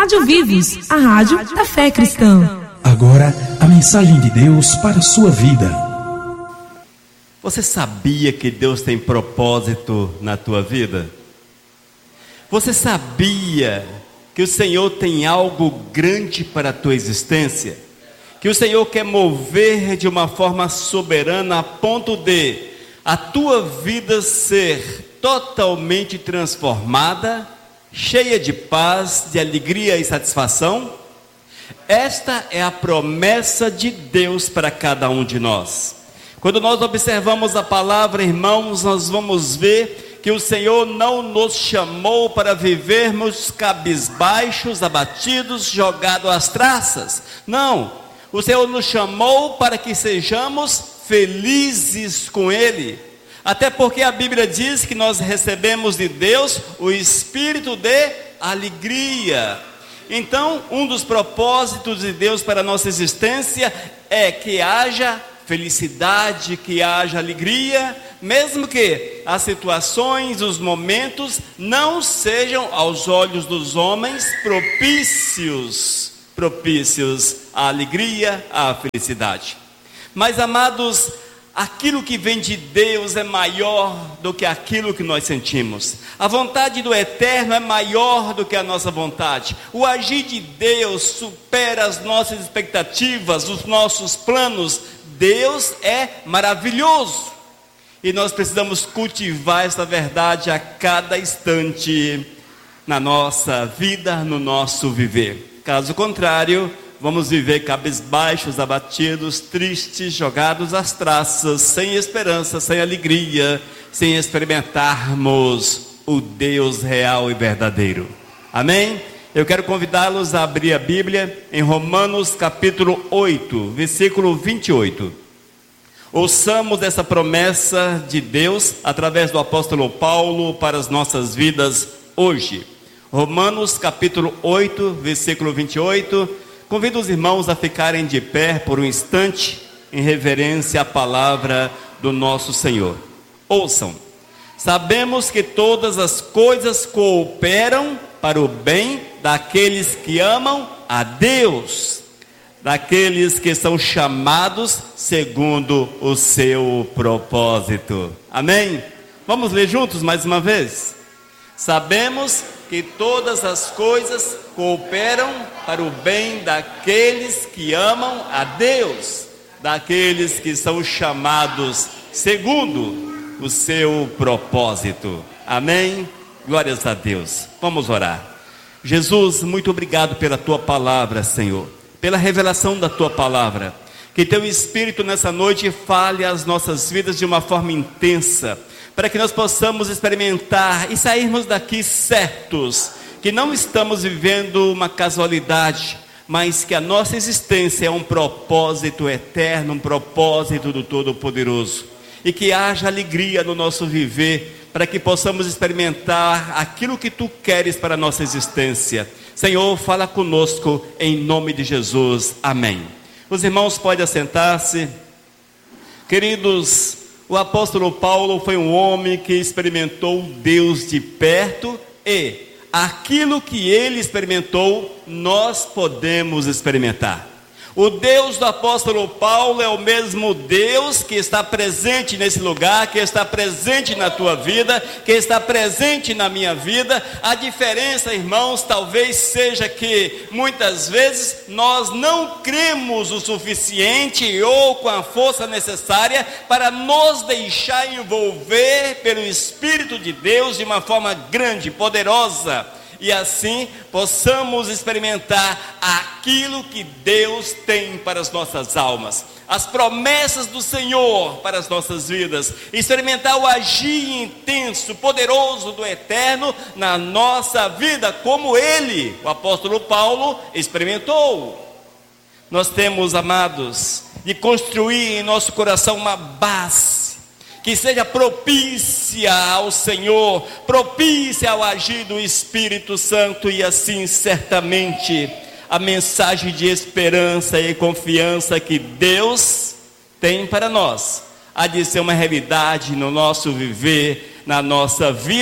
Rádio Vivos, a rádio da fé cristã. Agora, a mensagem de Deus para a sua vida. Você sabia que Deus tem propósito na tua vida? Você sabia que o Senhor tem algo grande para a tua existência? Que o Senhor quer mover de uma forma soberana a ponto de a tua vida ser totalmente transformada, cheia de paz, de alegria e satisfação? Esta é a promessa de Deus para cada um de nós. Quando nós observamos a palavra, irmãos, nós vamos ver que o Senhor não nos chamou para vivermos cabisbaixos, abatidos, jogados às traças. Não, o Senhor nos chamou para que sejamos felizes com Ele. Até porque a Bíblia diz que nós recebemos de Deus o espírito de alegria. Então, um dos propósitos de Deus para a nossa existência é que haja felicidade, que haja alegria, mesmo que as situações, os momentos não sejam aos olhos dos homens propícios à alegria, à felicidade. Mas, amados, aquilo que vem de Deus é maior do que aquilo que nós sentimos. A vontade do Eterno é maior do que a nossa vontade. O agir de Deus supera as nossas expectativas, os nossos planos. Deus é maravilhoso. E nós precisamos cultivar essa verdade a cada instante na nossa vida, no nosso viver. Caso contrário, vamos viver cabisbaixos, abatidos, tristes, jogados às traças, sem esperança, sem alegria, sem experimentarmos o Deus real e verdadeiro. Amém? Eu quero convidá-los a abrir a Bíblia em Romanos capítulo 8, versículo 28. Ouçamos essa promessa de Deus através do apóstolo Paulo para as nossas vidas hoje. Romanos capítulo 8, versículo 28. Convido os irmãos a ficarem de pé por um instante em reverência à palavra do nosso Senhor. Ouçam. Sabemos que todas as coisas cooperam para o bem daqueles que amam a Deus, daqueles que são chamados segundo o seu propósito. Amém? Vamos ler juntos mais uma vez? Sabemos que todas as coisas cooperam para o bem daqueles que amam a Deus, daqueles que são chamados segundo o seu propósito. Amém? Glórias a Deus. Vamos orar. Jesus, muito obrigado pela tua palavra, Senhor, pela revelação da tua palavra. Que teu Espírito nessa noite fale às nossas vidas de uma forma intensa, para que nós possamos experimentar e sairmos daqui certos que não estamos vivendo uma casualidade, mas que a nossa existência é um propósito eterno, um propósito do Todo-Poderoso, e que haja alegria no nosso viver, para que possamos experimentar aquilo que tu queres para a nossa existência. Senhor, fala conosco em nome de Jesus, amém. Os irmãos podem assentar-se. Queridos, o apóstolo Paulo foi um homem que experimentou Deus de perto, e aquilo que ele experimentou, nós podemos experimentar. O Deus do apóstolo Paulo é o mesmo Deus que está presente nesse lugar, que está presente na tua vida, que está presente na minha vida. A diferença, irmãos, talvez seja que muitas vezes nós não cremos o suficiente ou com a força necessária para nos deixar envolver pelo Espírito de Deus de uma forma grande, poderosa, e assim possamos experimentar aquilo que Deus tem para as nossas almas, as promessas do Senhor para as nossas vidas, experimentar o agir intenso, poderoso do Eterno na nossa vida, como ele, o apóstolo Paulo, experimentou. Nós temos, amados, de construir em nosso coração uma base que seja propícia ao Senhor, propícia ao agir do Espírito Santo, e assim certamente a mensagem de esperança e confiança que Deus tem para nós há de ser uma realidade no nosso viver, na nossa vida,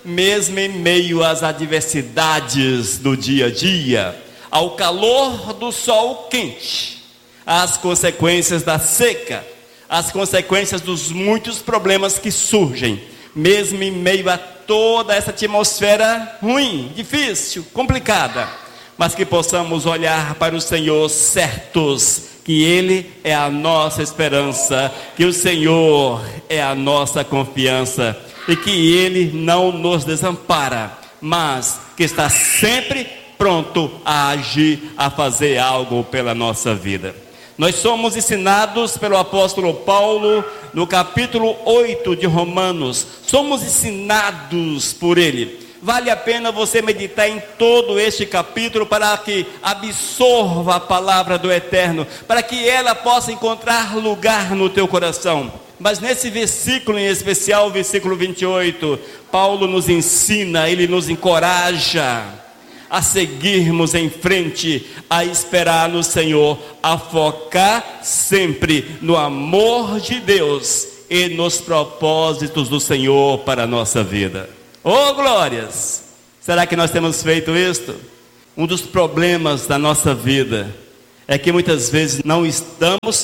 mesmo em meio às adversidades do dia a dia, ao calor do sol quente, às consequências da seca, às consequências dos muitos problemas que surgem, mesmo em meio a toda essa atmosfera ruim, difícil, complicada, mas que possamos olhar para o Senhor certos que Ele é a nossa esperança, que o Senhor é a nossa confiança e que Ele não nos desampara, mas que está sempre pronto a agir, a fazer algo pela nossa vida. Nós somos ensinados pelo apóstolo Paulo no capítulo 8 de Romanos, somos ensinados por ele. Vale a pena você meditar em todo este capítulo para que absorva a palavra do Eterno, para que ela possa encontrar lugar no teu coração. Mas nesse versículo em especial, o versículo 28, Paulo nos ensina, ele nos encoraja a seguirmos em frente, a esperar no Senhor, a focar sempre no amor de Deus e nos propósitos do Senhor para a nossa vida. Oh glórias! Será que nós temos feito isto? Um dos problemas da nossa vida é que muitas vezes não estamos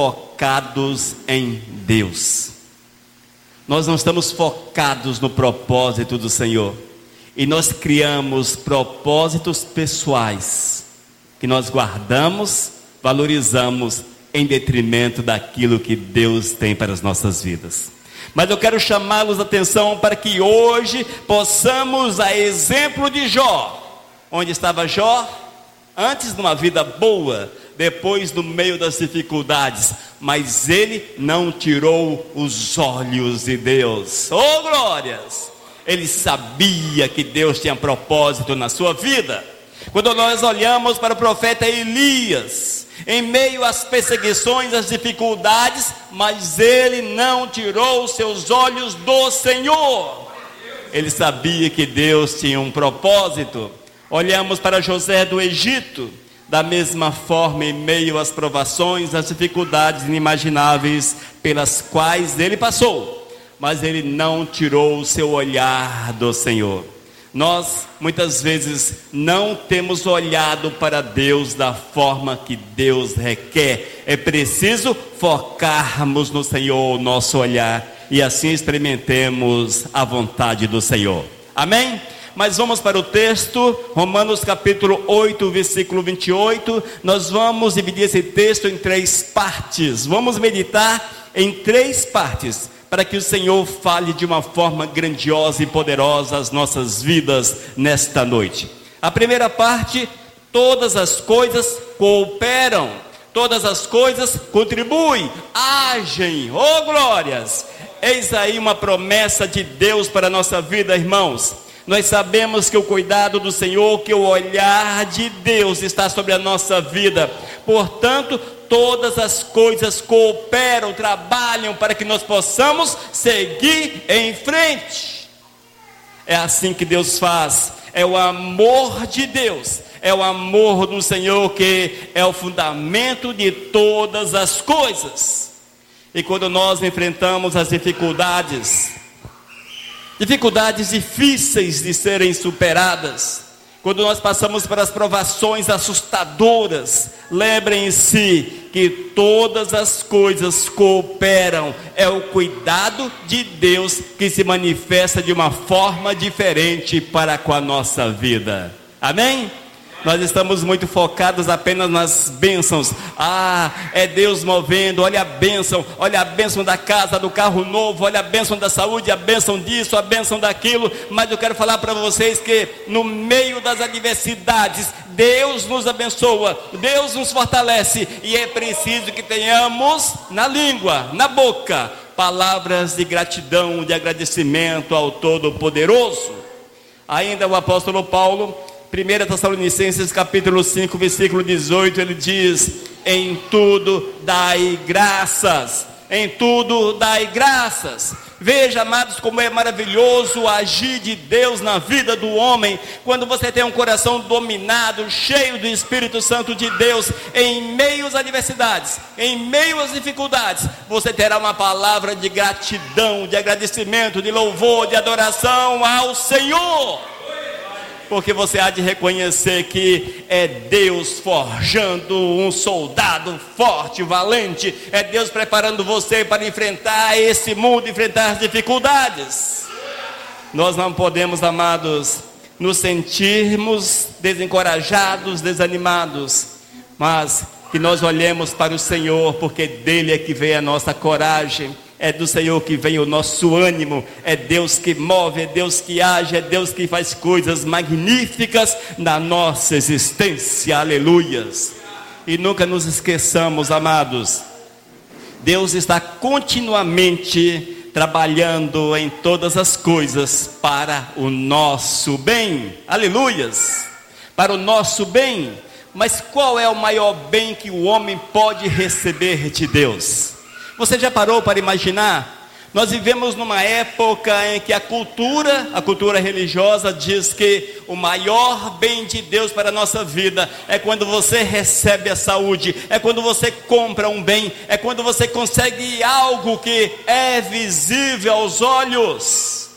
focados em Deus. Nós não estamos focados no propósito do Senhor. E nós criamos propósitos pessoais que nós guardamos, valorizamos em detrimento daquilo que Deus tem para as nossas vidas. Mas eu quero chamá-los a atenção para que hoje possamos, a exemplo de Jó. Onde estava Jó? Antes de uma vida boa, depois no meio das dificuldades, mas ele não tirou os olhos de Deus. Oh glórias! Ele sabia que Deus tinha propósito na sua vida. Quando nós olhamos para o profeta Elias, em meio às perseguições, às dificuldades, mas ele não tirou os seus olhos do Senhor. Ele sabia que Deus tinha um propósito. Olhamos para José do Egito, da mesma forma, em meio às provações, às dificuldades inimagináveis pelas quais ele passou, mas ele não tirou o seu olhar do Senhor. Nós, muitas vezes, não temos olhado para Deus da forma que Deus requer. É preciso focarmos no Senhor o nosso olhar e assim experimentemos a vontade do Senhor. Amém? Mas vamos para o texto, Romanos capítulo 8, versículo 28. Nós vamos dividir esse texto em 3 partes. Vamos meditar em 3 partes, para que o Senhor fale de uma forma grandiosa e poderosa as nossas vidas nesta noite. A primeira parte: todas as coisas cooperam, todas as coisas contribuem, agem. Oh glórias! Eis aí uma promessa de Deus para a nossa vida, irmãos. Nós sabemos que o cuidado do Senhor, que o olhar de Deus está sobre a nossa vida. Portanto, todas as coisas cooperam, trabalham para que nós possamos seguir em frente. É assim que Deus faz. É o amor de Deus, é o amor do Senhor que é o fundamento de todas as coisas. E quando nós enfrentamos as dificuldades difíceis de serem superadas, quando nós passamos pelas provações assustadoras, lembrem-se que todas as coisas cooperam. É o cuidado de Deus que se manifesta de uma forma diferente para com a nossa vida. Amém? Nós estamos muito focados apenas nas bênçãos. É Deus movendo. Olha a bênção da casa, do carro novo, olha a bênção da saúde, a bênção disso, a bênção daquilo. Mas eu quero falar para vocês que no meio das adversidades, Deus nos abençoa, Deus nos fortalece, e é preciso que tenhamos na língua, na boca, palavras de gratidão, de agradecimento ao Todo-Poderoso. Ainda o apóstolo Paulo, 1 Tessalonicenses capítulo 5, versículo 18, ele diz: em tudo dai graças, em tudo dai graças. Veja, amados, como é maravilhoso o agir de Deus na vida do homem, quando você tem um coração dominado, cheio do Espírito Santo de Deus. Em meio às adversidades, em meio às dificuldades, você terá uma palavra de gratidão, de agradecimento, de louvor, de adoração ao Senhor, porque você há de reconhecer que é Deus forjando um soldado forte, valente. É Deus preparando você para enfrentar esse mundo, enfrentar as dificuldades. Nós não podemos, amados, nos sentirmos desencorajados, desanimados, mas que nós olhemos para o Senhor, porque dele é que vem a nossa coragem. É do Senhor que vem o nosso ânimo. É Deus que move, é Deus que age, é Deus que faz coisas magníficas na nossa existência. Aleluias. E nunca nos esqueçamos, amados, Deus está continuamente trabalhando em todas as coisas para o nosso bem. Aleluias. Para o nosso bem. Mas qual é o maior bem que o homem pode receber de Deus? Você já parou para imaginar? Nós vivemos numa época em que a cultura religiosa diz que o maior bem de Deus para a nossa vida é quando você recebe a saúde, é quando você compra um bem, é quando você consegue algo que é visível aos olhos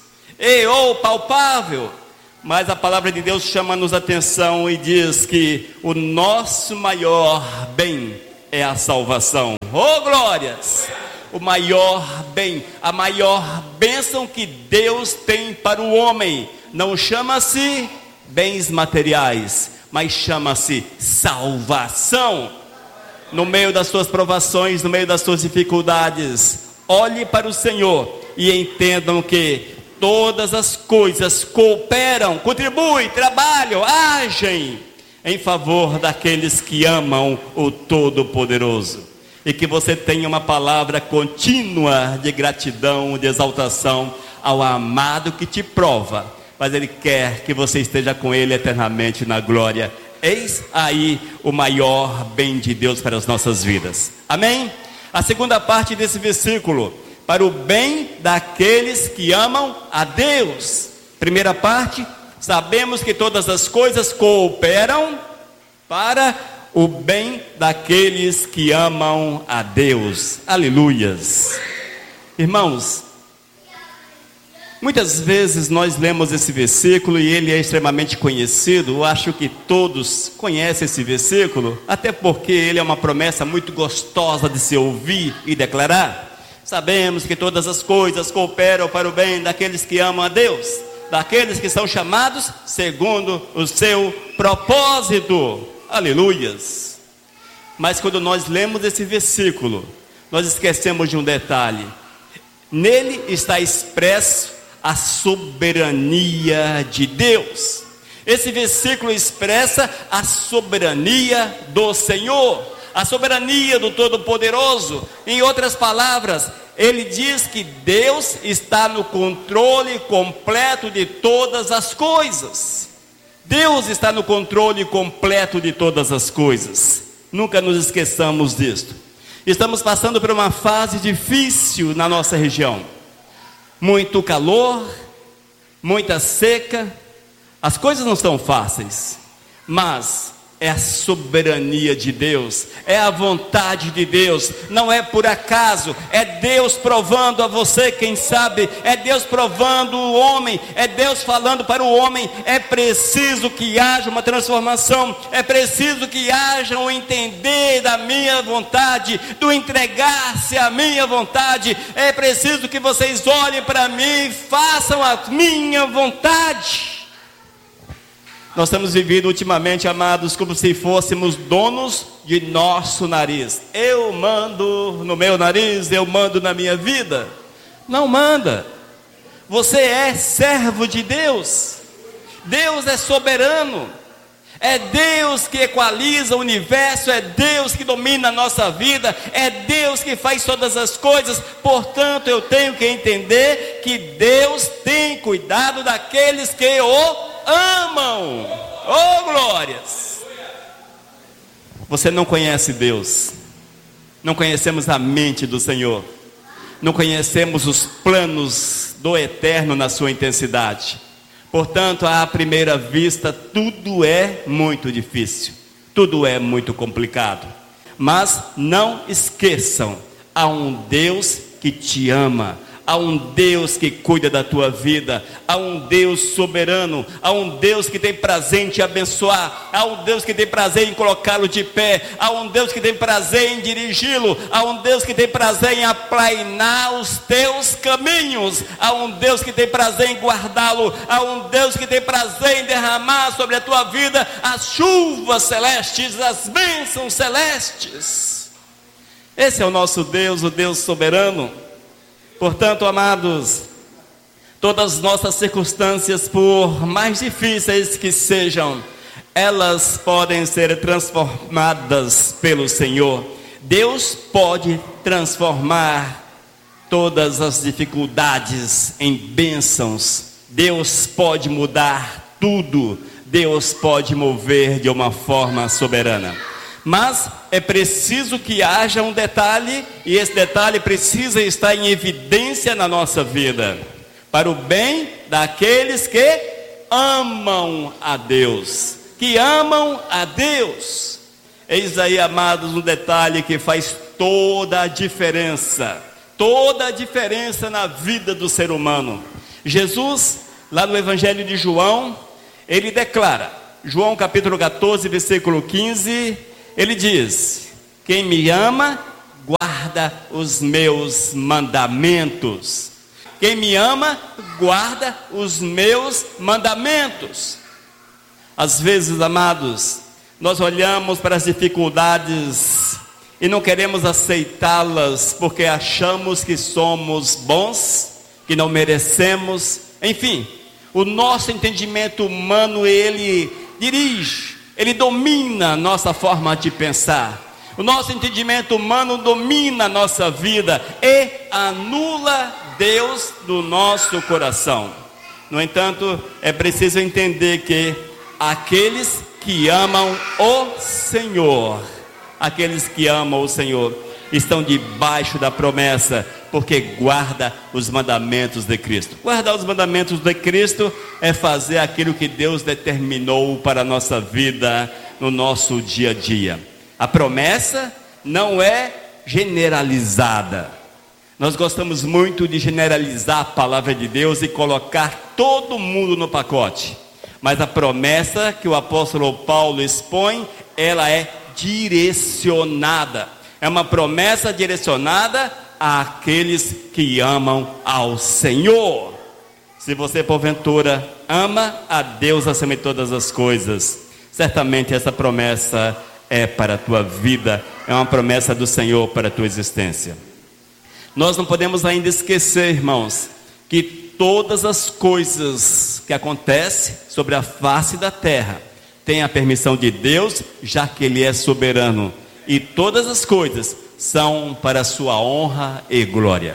ou palpável. Mas a palavra de Deus chama-nos a atenção e diz que o nosso maior bem é a salvação. Oh, glórias! O maior bem, a maior bênção que Deus tem para o homem, não chama-se bens materiais, mas chama-se salvação. No meio das suas provações, no meio das suas dificuldades, olhe para o Senhor e entendam que todas as coisas cooperam, contribuem, trabalham, agem em favor daqueles que amam o Todo-Poderoso. E que você tenha uma palavra contínua de gratidão, de exaltação ao amado que te prova, mas Ele quer que você esteja com Ele eternamente na glória. Eis aí o maior bem de Deus para as nossas vidas. Amém? A segunda parte desse versículo: para o bem daqueles que amam a Deus. Primeira parte: sabemos que todas as coisas cooperam para o bem daqueles que amam a Deus. Aleluias. Irmãos, muitas vezes nós lemos esse versículo e ele é extremamente conhecido. Eu acho que todos conhecem esse versículo, até porque ele é uma promessa muito gostosa de se ouvir e declarar. Sabemos que todas as coisas cooperam para o bem daqueles que amam a Deus, daqueles que são chamados segundo o seu propósito. Aleluias. Mas quando nós lemos esse versículo, nós esquecemos de um detalhe. Nele está expresso a soberania de Deus. Esse versículo expressa a soberania do Senhor, a soberania do Todo-Poderoso. Em outras palavras, ele diz que Deus está no controle completo de todas as coisas. Deus está no controle completo de todas as coisas. Nunca nos esqueçamos disto. Estamos passando por uma fase difícil na nossa região. Muito calor, muita seca. As coisas não estão fáceis, mas é a soberania de Deus, é a vontade de Deus, não é por acaso, é Deus provando a você, quem sabe, é Deus provando o homem, é Deus falando para o homem. É preciso que haja uma transformação, é preciso que haja um entender da minha vontade, do entregar-se à minha vontade. É preciso que vocês olhem para mim e façam a minha vontade. Nós temos vivido ultimamente, amados, como se fôssemos donos de nosso nariz. Eu mando no meu nariz, eu mando na minha vida. Não manda. Você é servo de Deus. Deus é soberano. É Deus que equaliza o universo, é Deus que domina a nossa vida, é Deus que faz todas as coisas. Portanto, eu tenho que entender que Deus tem cuidado daqueles que o amam. Oh, glórias! Você não conhece Deus, não conhecemos a mente do Senhor. não conhecemos os planos do eterno na sua intensidade. Portanto, à primeira vista, tudo é muito difícil, tudo é muito complicado. Mas não esqueçam, há um Deus que te ama, há um Deus que cuida da tua vida, há um Deus soberano, há um Deus que tem prazer em te abençoar, há um Deus que tem prazer em colocá-lo de pé, há um Deus que tem prazer em dirigi-lo, há um Deus que tem prazer em aplainar os teus caminhos, há um Deus que tem prazer em guardá-lo, há um Deus que tem prazer em derramar sobre a tua vida as chuvas celestes, as bênçãos celestes. Esse é o nosso Deus, o Deus soberano. Portanto, amados, todas as nossas circunstâncias, por mais difíceis que sejam, elas podem ser transformadas pelo Senhor. Deus pode transformar todas as dificuldades em bênçãos. Deus pode mudar tudo. Deus pode mover de uma forma soberana. Mas é preciso que haja um detalhe, e esse detalhe precisa estar em evidência na nossa vida, para o bem daqueles que amam a Deus, Eis aí, amados, um detalhe que faz toda a diferença na vida do ser humano. Jesus, lá no Evangelho de João, ele declara, João capítulo 14, versículo 15, ele diz: quem me ama, guarda os meus mandamentos. Quem me ama, guarda os meus mandamentos. Às vezes, amados, nós olhamos para as dificuldades e não queremos aceitá-las, porque achamos que somos bons, que não merecemos. Enfim, o nosso entendimento humano, ele dirige, ele domina a nossa forma de pensar. O nosso entendimento humano domina a nossa vida e anula Deus do nosso coração. No entanto, é preciso entender que aqueles que amam o Senhor, estão debaixo da promessa, porque guarda os mandamentos de Cristo. Guardar os mandamentos de Cristo é fazer aquilo que Deus determinou para a nossa vida, no nosso dia a dia. A promessa não é generalizada. Nós gostamos muito de generalizar a palavra de Deus e colocar todo mundo no pacote. Mas a promessa que o apóstolo Paulo expõe, ela é direcionada. É uma promessa direcionada àqueles que amam ao Senhor. Se você porventura ama a Deus acima de todas as coisas, certamente essa promessa é para a tua vida, é uma promessa do Senhor para a tua existência. Nós não podemos ainda esquecer, irmãos, que todas as coisas que acontecem sobre a face da terra têm a permissão de Deus, já que Ele é soberano. E todas as coisas são para a sua honra e glória.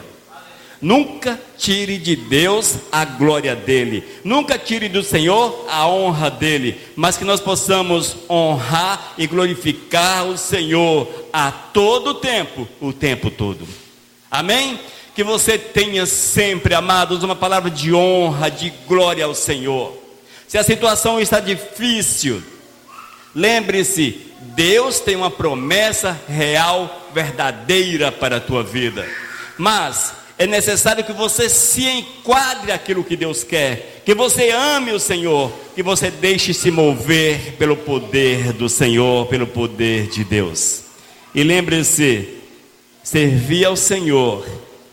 Nunca tire de Deus a glória dele, nunca tire do Senhor a honra dele, mas que nós possamos honrar e glorificar o Senhor a todo tempo, o tempo todo. Amém? Que você tenha sempre, amados, uma palavra de honra, de glória ao Senhor. Se a situação está difícil, lembre-se, Deus tem uma promessa real, verdadeira para a tua vida. Mas é necessário que você se enquadre aquilo que Deus quer, que você ame o Senhor, que você deixe se mover pelo poder do Senhor, pelo poder de Deus. E lembre-se, servir ao Senhor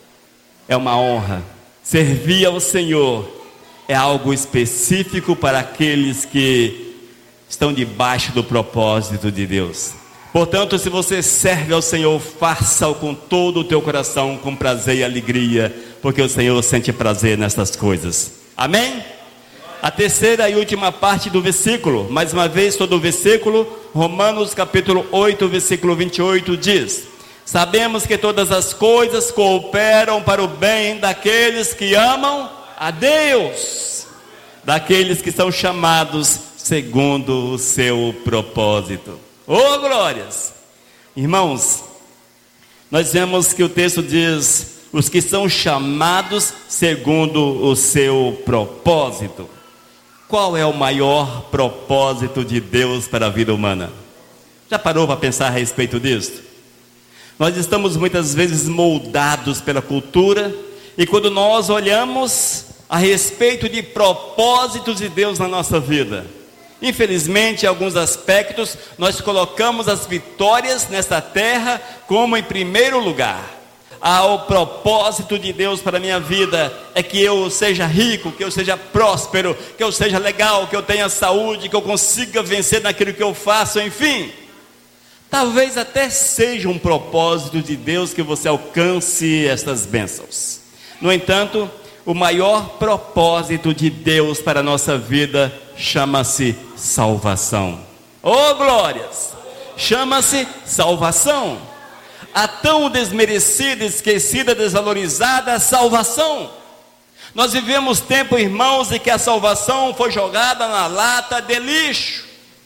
é uma honra. Servir ao Senhor é algo específico para aqueles que estão debaixo do propósito de Deus. Portanto, se você serve ao Senhor, faça-o com todo o teu coração, com prazer e alegria, porque o Senhor sente prazer nessas coisas. Amém? A terceira e última parte do versículo, mais uma vez todo o versículo, Romanos capítulo 8, versículo 28 diz: sabemos que todas as coisas cooperam para o bem daqueles que amam a Deus, daqueles que são chamados segundo o seu propósito. Oh, glórias! Irmãos, nós vemos que o texto diz: os que são chamados segundo o seu propósito. Qual é o maior propósito de Deus para a vida humana? Já parou para pensar a respeito disso? Nós estamos muitas vezes moldados pela cultura, e quando nós olhamos a respeito de propósitos de Deus na nossa vida, infelizmente, em alguns aspectos, nós colocamos as vitórias nesta terra como em primeiro lugar. O propósito de Deus para a minha vida é que eu seja rico, que eu seja próspero, que eu seja legal, que eu tenha saúde, que eu consiga vencer naquilo que eu faço, enfim. Talvez até seja um propósito de Deus que você alcance estas bênçãos. No entanto, o maior propósito de Deus para a nossa vida chama-se salvação. Oh glórias! Chama-se salvação. A tão desmerecida, esquecida, desvalorizada salvação. Nós vivemos tempo, irmãos, em que a salvação foi jogada na lata de lixo.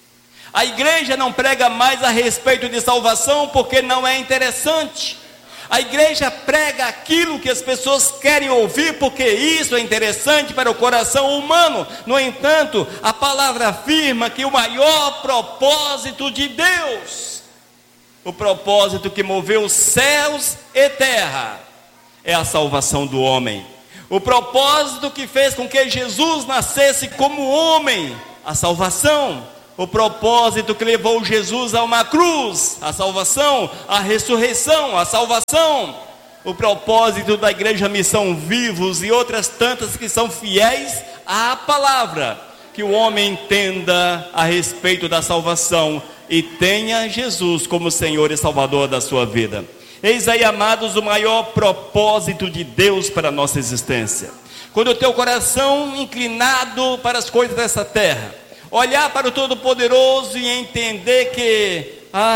A igreja não prega mais a respeito de salvação porque não é interessante. A igreja prega aquilo que as pessoas querem ouvir porque isso é interessante para o coração humano. No entanto, a palavra afirma que o maior propósito de Deus, o propósito que moveu céus e terra, é a salvação do homem. O propósito que fez com que Jesus nascesse como homem, a salvação. O propósito que levou Jesus a uma cruz, a salvação. A ressurreição, a salvação. O propósito da Igreja Missão Vivos e outras tantas que são fiéis à palavra, que o homem entenda a respeito da salvação e tenha Jesus como Senhor e Salvador da sua vida. Eis aí, amados, o maior propósito de Deus para a nossa existência. Quando o teu coração inclinado para as coisas dessa terra, olhar para o Todo-Poderoso e entender que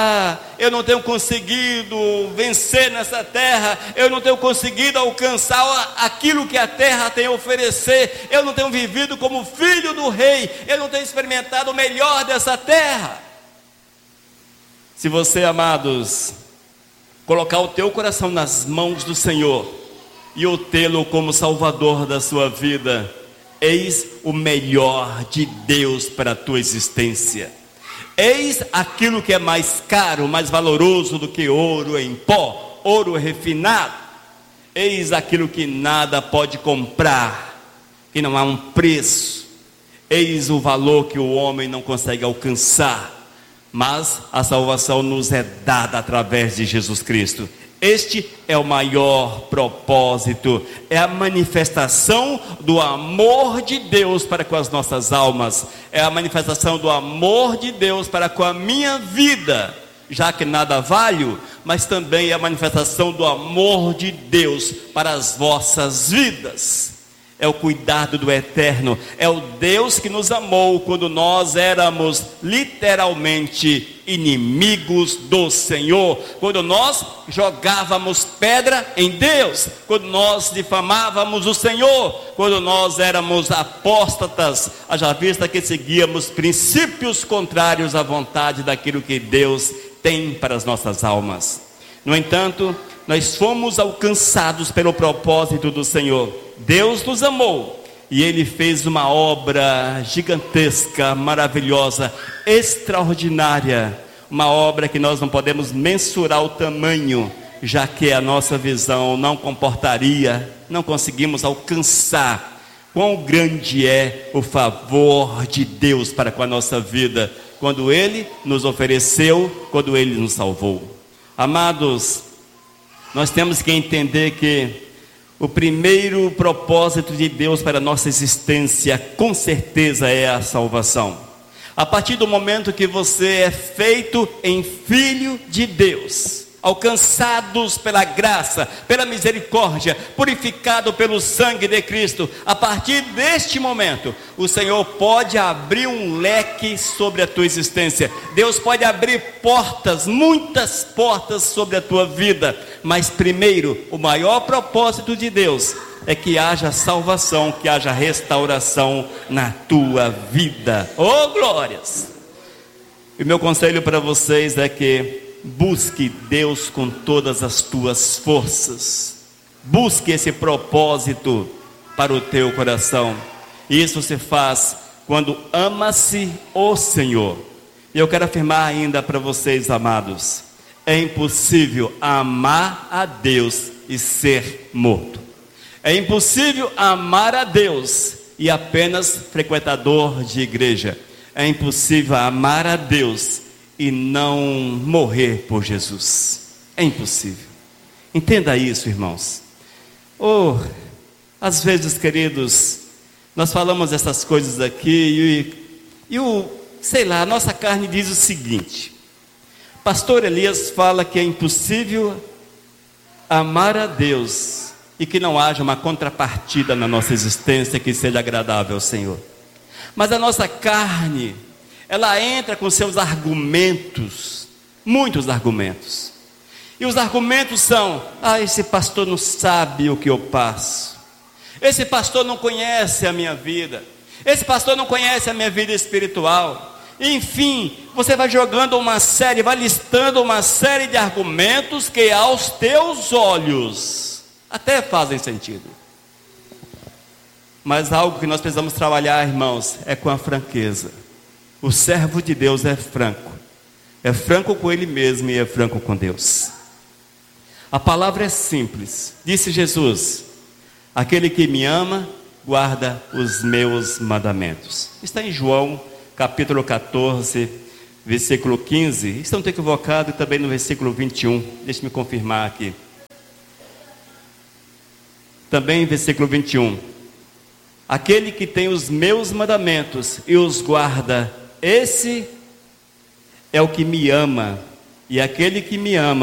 eu não tenho conseguido vencer nessa terra, eu não tenho conseguido alcançar aquilo que a terra tem a oferecer, eu não tenho vivido como filho do rei, eu não tenho experimentado o melhor dessa terra. Se você, amados, colocar o teu coração nas mãos do Senhor e o tê-lo como Salvador da sua vida, eis o melhor de Deus para a tua existência. Eis aquilo que é mais caro, mais valoroso do que ouro em pó, ouro refinado. Eis aquilo que nada pode comprar, que não há um preço. Eis o valor que o homem não consegue alcançar. Mas a salvação nos é dada através de Jesus Cristo. Este é o maior propósito, é a manifestação do amor de Deus para com as nossas almas, é a manifestação do amor de Deus para com a minha vida, já que nada valho, mas também é a manifestação do amor de Deus para as vossas vidas. É o cuidado do eterno, é o Deus que nos amou quando nós éramos literalmente inimigos do Senhor, quando nós jogávamos pedra em Deus, quando nós difamávamos o Senhor, quando nós éramos apóstatas, haja vista que seguíamos princípios contrários à vontade daquilo que Deus tem para as nossas almas. No entanto, nós fomos alcançados pelo propósito do Senhor. Deus nos amou e Ele fez uma obra gigantesca, maravilhosa, extraordinária, uma obra que nós não podemos mensurar o tamanho, já que a nossa visão não comportaria, não conseguimos alcançar quão grande é o favor de Deus para com a nossa vida, quando Ele nos ofereceu, quando Ele nos salvou. Amados, nós temos que entender que o primeiro propósito de Deus para a nossa existência, com certeza, é a salvação. A partir do momento que você é feito em filho de Deus, alcançados pela graça, pela misericórdia, purificado pelo sangue de Cristo, a partir deste momento, o Senhor pode abrir um leque sobre a tua existência. Deus pode abrir portas, muitas portas sobre a tua vida, mas primeiro, o maior propósito de Deus é que haja salvação, que haja restauração na tua vida. Oh glórias! E o meu conselho para vocês é que busque Deus com todas as tuas forças. Busque esse propósito para o teu coração. Isso se faz quando ama-se o Senhor. E eu quero afirmar ainda para vocês, amados, é impossível amar a Deus e ser morto. É impossível amar a Deus e apenas frequentador de igreja. É impossível amar a Deus e não morrer por Jesus. É impossível. Entenda isso, irmãos. Às vezes, queridos, nós falamos essas coisas aqui a nossa carne diz o seguinte: Pastor Elias fala que é impossível amar a Deus e que não haja uma contrapartida na nossa existência que seja agradável ao Senhor. Mas a nossa carne, ela entra com seus argumentos, muitos argumentos. E os argumentos são: esse pastor não sabe o que eu passo. Esse pastor não conhece a minha vida. Esse pastor não conhece a minha vida espiritual. Enfim, você vai jogando vai listando uma série de argumentos que aos teus olhos até fazem sentido. Mas algo que nós precisamos trabalhar, irmãos, é com a franqueza. O servo de Deus é franco. É franco com ele mesmo e é franco com Deus. A palavra é simples. Disse Jesus: aquele que me ama, guarda os meus mandamentos. Está em João, capítulo 14, versículo 15. Estão equivocados também no versículo 21. Deixe-me confirmar aqui. Também versículo 21. Aquele que tem os meus mandamentos e os guarda, esse é o que me ama. E aquele que me ama